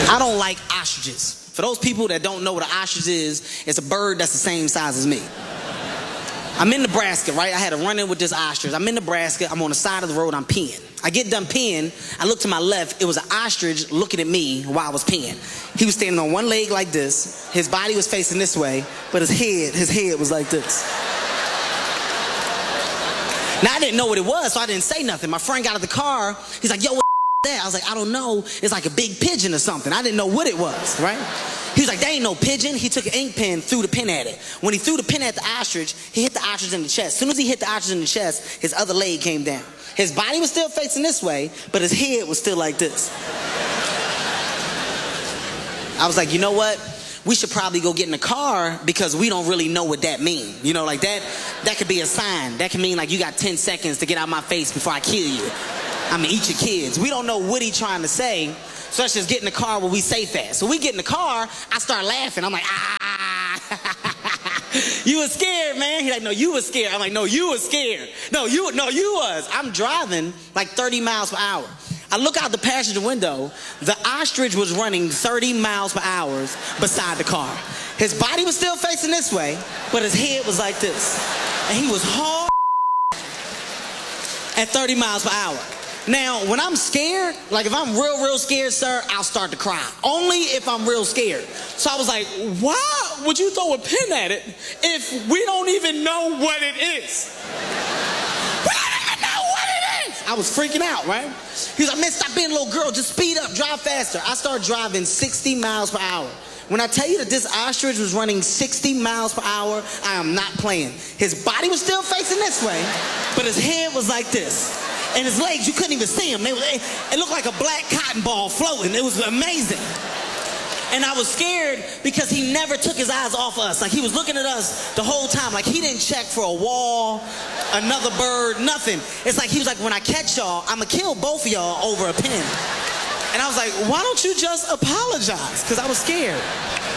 I don't like ostriches. For those people that don't know what an ostrich is, it's a bird that's the same size as me. I'm in Nebraska, right? I had a run-in with this ostrich. I'm in Nebraska. I'm on the side of the road. I'm peeing. I get done peeing. I look to my left. It was an ostrich looking at me while I was peeing. He was standing on one leg like this. His body was facing this way, but his head was like this. Now, I didn't know what it was, so I didn't say nothing. My friend got out of the car. He's like, yo, what that? I was like, I don't know. It's like a big pigeon or something. I didn't know what it was, right? He was like, that ain't no pigeon. He took an ink pen, threw the pen at it. When he threw the pen at the ostrich, he hit the ostrich in the chest. As soon as he hit the ostrich in the chest, his other leg came down. His body was still facing this way, but his head was still like this. I was like, you know what? We should probably go get in the car because we don't really know what that means. You know, like that could be a sign. That could mean like you got 10 seconds to get out of my face before I kill you. I'm gonna eat your kids. We don't know what he's trying to say, so let's just get in the car where we safe at. So we get in the car, I start laughing. I'm like, you was scared, man. He's like, no, you was scared. I'm like, no, you was scared. No, you was. I'm driving like 30 miles per hour. I look out the passenger window. The ostrich was running 30 miles per hour beside the car. His body was still facing this way, but his head was like this. And he was hard at 30 miles per hour. Now, when I'm scared, like if I'm real scared, sir, I'll start to cry. Only if I'm real scared. So I was like, why would you throw a pin at it if we don't even know what it is? We don't even know what it is! I was freaking out, right? He was like, man, stop being a little girl. Just speed up, drive faster. I started driving 60 miles per hour. When I tell you that this ostrich was running 60 miles per hour, I am not playing. His body was still facing this way, but his head was like this. And his legs, you couldn't even see them. It looked like a black cotton ball floating. It was amazing. And I was scared because he never took his eyes off us. Like he was looking at us the whole time. Like he didn't check for a wall, another bird, nothing. It's like he was like, when I catch y'all, I'm going to kill both of y'all over a pin. And I was like, why don't you just apologize? Because I was scared.